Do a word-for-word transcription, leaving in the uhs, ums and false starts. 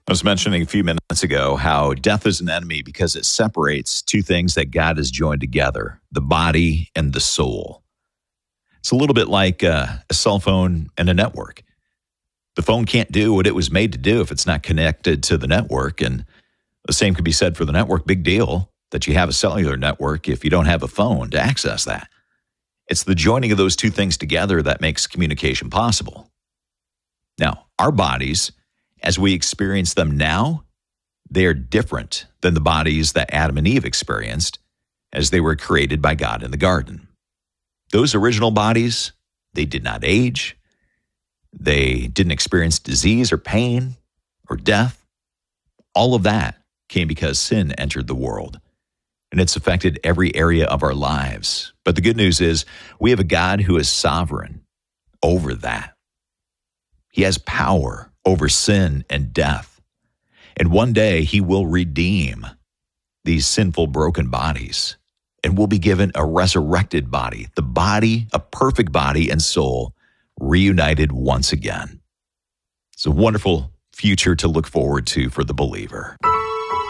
I was mentioning a few minutes ago how death is an enemy because it separates two things that God has joined together, the body and the soul. It's a little bit like a, a cell phone and a network. The phone can't do what it was made to do if it's not connected to the network. And the same could be said for the network. Big deal that you have a cellular network if you don't have a phone to access that. It's the joining of those two things together that makes communication possible. Now, our bodies, as we experience them now, they are different than the bodies that Adam and Eve experienced as they were created by God in the garden. Those original bodies, they did not age. They didn't experience disease or pain or death. All of that came because sin entered the world, and it's affected every area of our lives. But the good news is we have a God who is sovereign over that. He has power over sin and death. And one day he will redeem these sinful, broken bodies, and we'll be given a resurrected body, the body, a perfect body and soul, reunited once again. It's a wonderful future to look forward to for the believer.